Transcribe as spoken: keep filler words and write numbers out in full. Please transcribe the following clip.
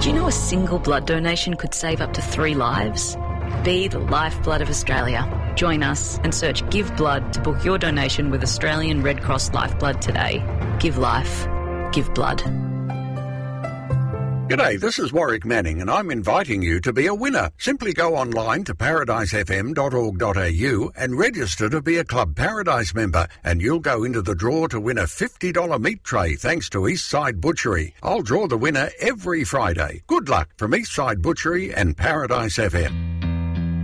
Did you know a single blood donation could save up to three lives? Be the lifeblood of Australia. Join us and search Give Blood to book your donation with Australian Red Cross Lifeblood today. Give life. Give blood. G'day, this is Warwick Manning and I'm inviting you to be a winner. Simply go online to paradise f m dot org dot a u and register to be a Club Paradise member and you'll go into the draw to win a fifty dollars meat tray thanks to Eastside Butchery. I'll draw the winner every Friday. Good luck from Eastside Butchery and Paradise F M.